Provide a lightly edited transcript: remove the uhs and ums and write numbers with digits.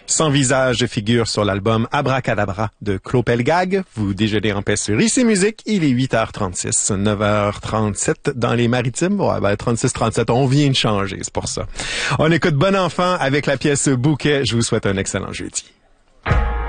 Sans visage figure sur l'album Abracadabra de Clopelgag. Vous déjeunez en paix sur IC Musique. Il est 8h36, 9h37 dans les maritimes. Ouais, 36-37, on vient de changer, c'est pour ça. On écoute Bon Enfant avec la pièce Bouquet. Je vous souhaite un excellent jeudi.